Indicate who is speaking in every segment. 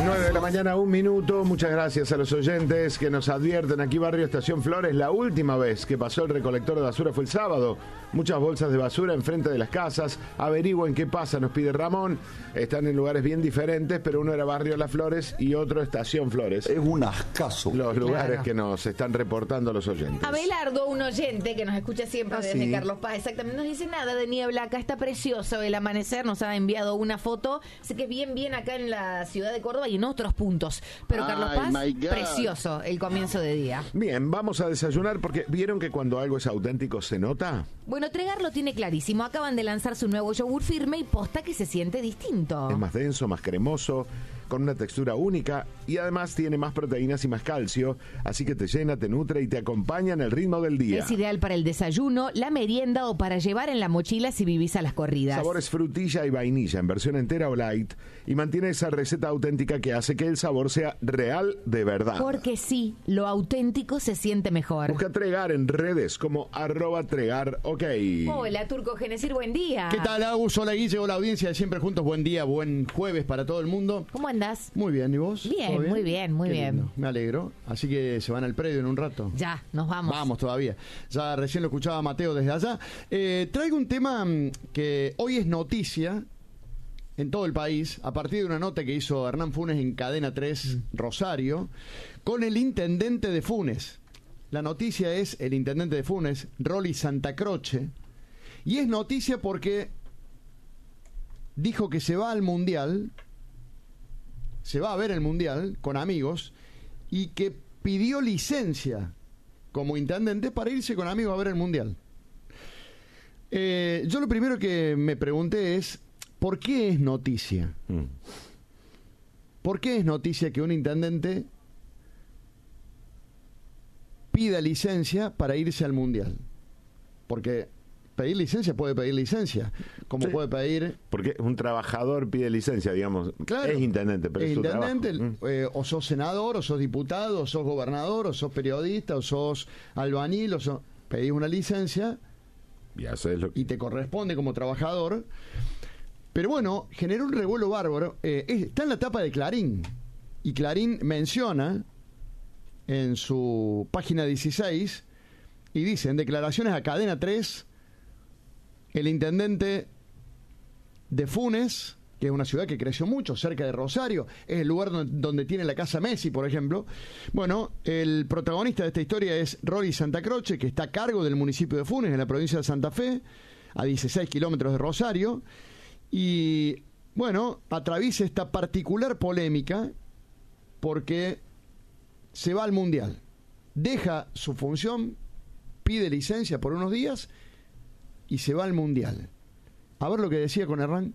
Speaker 1: 9 de la mañana, 1 minuto. Muchas gracias a los oyentes que nos advierten. Aquí Barrio Estación Flores, la última vez que pasó el recolector de basura fue el sábado. Muchas bolsas de basura enfrente de las casas. Averigüen qué pasa, nos pide Ramón. Están en lugares bien diferentes, pero uno era Barrio Las Flores y otro Estación Flores.
Speaker 2: Es un ascazo.
Speaker 1: Los lugares que nos están reportando los oyentes.
Speaker 3: Abelardo, un oyente que nos escucha siempre desde
Speaker 1: sí.
Speaker 3: Carlos Paz, exactamente, nos dice nada de niebla acá, está precioso el amanecer, nos ha enviado una foto, sé que es bien acá en la ciudad de Córdoba y en otros puntos, pero Carlos Paz, precioso el comienzo de día.
Speaker 1: Bien, vamos a desayunar porque ¿vieron que cuando algo es auténtico se nota?
Speaker 3: Bueno, Tregar lo tiene clarísimo, acaban de lanzar su nuevo yogur firme y posta que se siente distinto.
Speaker 1: Es más denso, más cremoso, con una textura única y además tiene más proteínas y más calcio, así que te llena, te nutre y te acompaña en el ritmo del día.
Speaker 3: Es ideal para el desayuno, la merienda o para llevar en la mochila si vivís a las corridas.
Speaker 1: Sabores frutilla y vainilla en versión entera o light y mantiene esa receta auténtica que hace que el sabor sea real de verdad.
Speaker 3: Porque sí, lo auténtico se siente mejor.
Speaker 1: Busca Tregar en redes como @Tregar, ok.
Speaker 3: Hola, Turco Genesir, buen día.
Speaker 4: ¿Qué tal, Agus? Hola, Guille, hola, audiencia de Siempre Juntos, buen día, buen jueves para todo el mundo.
Speaker 3: ¿Cómo andás?
Speaker 4: Muy bien, ¿y vos?
Speaker 3: Bien,
Speaker 4: ¿Todo
Speaker 3: muy bien, muy
Speaker 4: Qué
Speaker 3: bien.
Speaker 4: lindo. Me alegro. Así que se van al predio en un rato.
Speaker 3: Ya, nos vamos.
Speaker 4: Vamos todavía. Ya recién lo escuchaba Mateo desde allá. Traigo un tema que hoy es noticia en todo el país, a partir de una nota que hizo Hernán Funes en Cadena 3 Rosario, con el intendente de Funes. La noticia es el intendente de Funes, Rolly Santacroce, y es noticia porque dijo que se va al Mundial, se va a ver el Mundial con amigos, y que pidió licencia como intendente para irse con amigos a ver el Mundial. Yo lo primero que me pregunté es, ¿por qué es noticia? ¿Por qué es noticia que un intendente pida licencia para irse al Mundial? Porque pedir licencia puede pedir licencia, como sí. Puede pedir...
Speaker 1: Porque un trabajador pide licencia, digamos.
Speaker 4: Claro,
Speaker 1: es intendente, pero es su
Speaker 4: intendente,
Speaker 1: trabajo.
Speaker 4: O sos senador, o sos diputado, o sos gobernador, o sos periodista, o sos albañil, pedís una licencia y te corresponde como trabajador. Pero bueno, generó un revuelo bárbaro. Está en la tapa de Clarín, y Clarín menciona en su página 16 y dice, en declaraciones a Cadena 3, el intendente de Funes, que es una ciudad que creció mucho, cerca de Rosario, es el lugar donde tiene la casa Messi, por ejemplo. Bueno, el protagonista de esta historia es Rolly Santacroce, que está a cargo del municipio de Funes, en la provincia de Santa Fe, a 16 kilómetros de Rosario, y bueno, atraviesa esta particular polémica porque se va al Mundial, deja su función, pide licencia por unos días y se va al Mundial. A ver lo que decía con Hernán.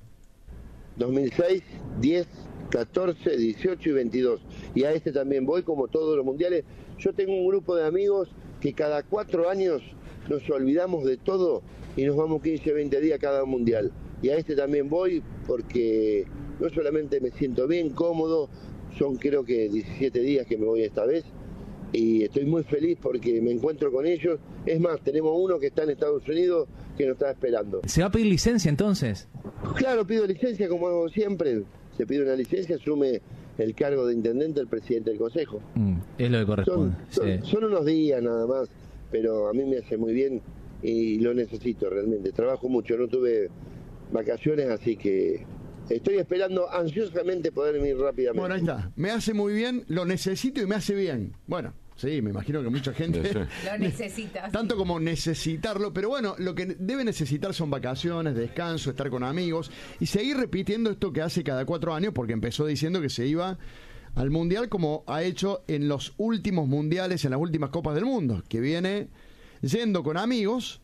Speaker 5: 2006, 10, 14, 18 y 22. Y a este también voy, como todos los mundiales. Yo tengo un grupo de amigos que cada 4 años nos olvidamos de todo y nos vamos 15, 20 días cada mundial. Y a este también voy porque no solamente me siento bien, cómodo, son creo que 17 días que me voy esta vez. Y estoy muy feliz porque me encuentro con ellos. Es más, tenemos uno que está en Estados Unidos que nos está esperando.
Speaker 6: ¿Se va a pedir licencia entonces?
Speaker 5: Claro, pido licencia como hago siempre. Se pide una licencia, asume el cargo de intendente el presidente del consejo.
Speaker 6: Es lo que corresponde.
Speaker 5: Son unos días nada más, pero a mí me hace muy bien y lo necesito realmente. Trabajo mucho, no tuve vacaciones, así que estoy esperando ansiosamente poder ir rápidamente.
Speaker 4: Bueno, ahí está. Me hace muy bien, lo necesito y me hace bien. Bueno, sí, me imagino que mucha gente
Speaker 3: lo necesita.
Speaker 4: Tanto como necesitarlo, pero bueno, lo que debe necesitar son vacaciones, descanso, estar con amigos y seguir repitiendo esto que hace cada 4 años, porque empezó diciendo que se iba al Mundial como ha hecho en los últimos mundiales, en las últimas Copas del Mundo, que viene yendo con amigos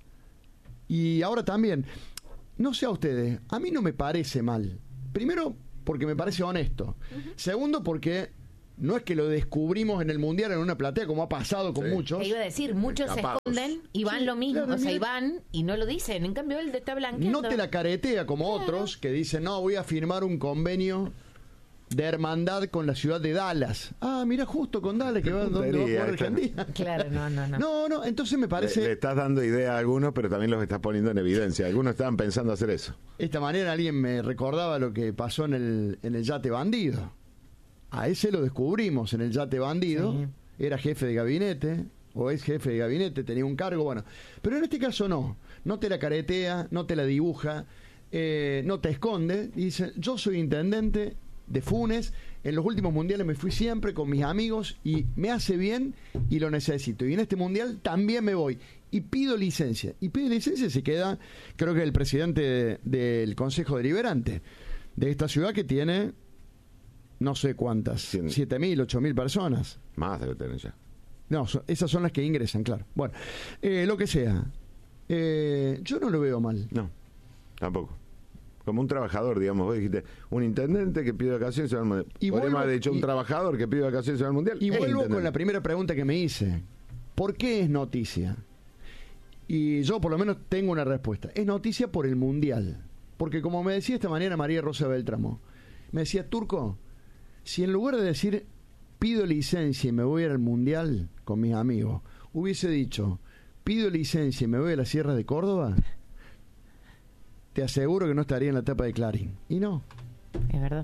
Speaker 4: y ahora también. No sé a ustedes, a mí no me parece mal. Primero, porque me parece honesto. Segundo, porque no es que lo descubrimos en el Mundial en una platea, como ha pasado con muchos.
Speaker 3: Te iba a decir, muchos se esconden y van lo mismo.
Speaker 4: Claro,
Speaker 3: o sea, y van y no lo dicen. En cambio, él está blanqueando.
Speaker 4: No te la caretea como otros que dicen, no, voy a firmar un convenio de hermandad con la ciudad de Dallas. Ah, mira, justo con Dallas, que va donde va a jugar Argentina.
Speaker 3: Claro, no.
Speaker 4: No, entonces me parece...
Speaker 1: Le estás dando idea a algunos, pero también los estás poniendo en evidencia. Algunos estaban pensando hacer eso.
Speaker 4: Esta mañana alguien me recordaba lo que pasó en el yate bandido. A ese lo descubrimos en el Yate Bandido. Sí. Era jefe de gabinete, o es jefe de gabinete, tenía un cargo, bueno. Pero en este caso no. No te la caretea, no te la dibuja, no te esconde. Y dice, yo soy intendente de Funes. En los últimos mundiales me fui siempre con mis amigos y me hace bien y lo necesito. Y en este mundial también me voy. Y pido licencia. Y pide licencia y se queda, creo que el presidente del Consejo Deliberante de esta ciudad que tiene, no sé cuántas, 7.000, 8.000 personas.
Speaker 1: Más debe tener ya.
Speaker 4: No, esas son las que ingresan, claro. Bueno, lo que sea. Yo no lo veo mal.
Speaker 1: No, tampoco. Como un trabajador, digamos, vos dijiste, un intendente que pide vacaciones al mundial. Podríamos haber dicho un trabajador que pide vacaciones al mundial.
Speaker 4: Y vuelvo con la primera pregunta que me hice. ¿Por qué es noticia? Y yo por lo menos tengo una respuesta. Es noticia por el mundial. Porque como me decía esta mañana María Rosa Beltramo, me decía, Turco, si en lugar de decir pido licencia y me voy a ir al mundial con mis amigos, hubiese dicho pido licencia y me voy a la Sierra de Córdoba, te aseguro que no estaría en la tapa de Clarín. Y no.
Speaker 3: Es verdad.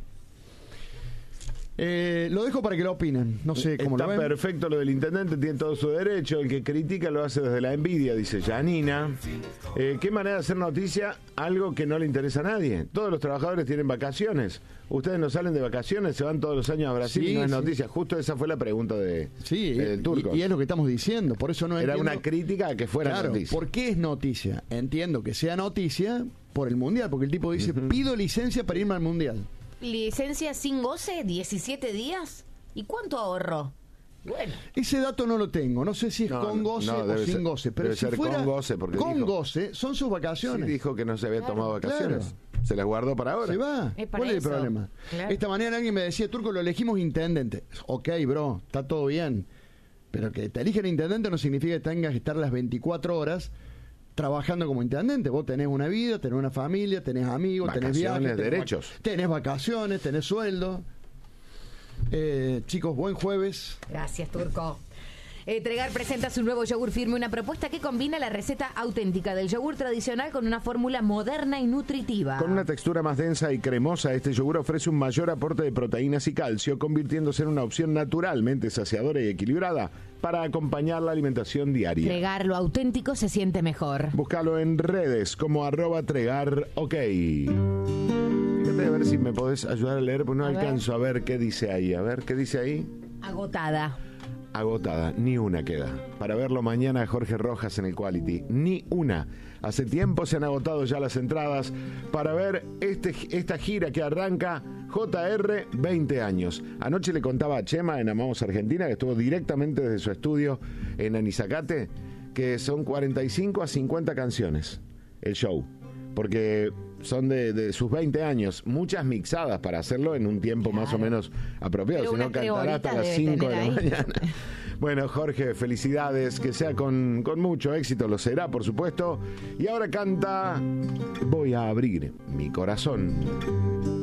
Speaker 4: Lo dejo para que lo opinen. No sé cómo lo ven.
Speaker 1: Está perfecto lo del intendente, tiene todo su derecho. El que critica lo hace desde la envidia, dice Janina. ¿Qué manera de hacer noticia? Algo que no le interesa a nadie. Todos los trabajadores tienen vacaciones. Ustedes no salen de vacaciones, se van todos los años a Brasil y no es noticia. Justo esa fue la pregunta de Turco.
Speaker 4: Y es lo que estamos diciendo. Por eso no
Speaker 1: era
Speaker 4: entiendo.
Speaker 1: Una crítica a que fuera noticia.
Speaker 4: ¿Por qué es noticia? Entiendo que sea noticia por el mundial, porque el tipo dice pido licencia para irme al mundial.
Speaker 3: ¿Licencia sin goce? ¿17 días? ¿Y cuánto ahorro? Bueno.
Speaker 4: Ese dato no lo tengo. No sé si es con goce o sin goce. Pero si fuera
Speaker 1: con goce, porque
Speaker 4: con goce, son sus vacaciones.
Speaker 1: Sí, dijo que no se había tomado vacaciones. Claro. Se las guardó para ahora.
Speaker 4: Se va. ¿Cuál es el problema? Claro. Esta mañana alguien me decía, Turco, lo elegimos intendente. Ok, bro, está todo bien. Pero que te eligen intendente no significa que tengas que estar las 24 horas trabajando como intendente. Vos tenés una vida, tenés una familia, tenés amigos, tenés viajes,
Speaker 1: derechos.
Speaker 4: Tenés vacaciones, tenés sueldo. Chicos, buen jueves.
Speaker 3: Gracias, Turco. Tregar presenta su nuevo yogur firme, una propuesta que combina la receta auténtica del yogur tradicional con una fórmula moderna y nutritiva.
Speaker 1: Con una textura más densa y cremosa, este yogur ofrece un mayor aporte de proteínas y calcio, convirtiéndose en una opción naturalmente saciadora y equilibrada para acompañar la alimentación diaria.
Speaker 3: Tregar lo auténtico se siente mejor.
Speaker 1: Búscalo en redes como @tregarok. Fíjate a ver si me podés ayudar a leer, porque no alcanzo a ver qué dice ahí. A ver, ¿qué dice ahí?
Speaker 3: Agotada.
Speaker 1: Agotada, ni una queda. Para verlo mañana Jorge Rojas en el Quality, ni una. Hace tiempo se han agotado ya las entradas para ver esta gira que arranca JR 20 años. Anoche le contaba a Chema en Amamos Argentina, que estuvo directamente desde su estudio en Anizacate, que son 45 a 50 canciones el show. Porque son de sus 20 años, muchas mixadas para hacerlo en un tiempo más o menos apropiado, si no cantará hasta las 5 de la mañana. Bueno, Jorge, felicidades, que sea con mucho éxito, lo será, por supuesto. Y ahora canta Voy a abrir mi corazón.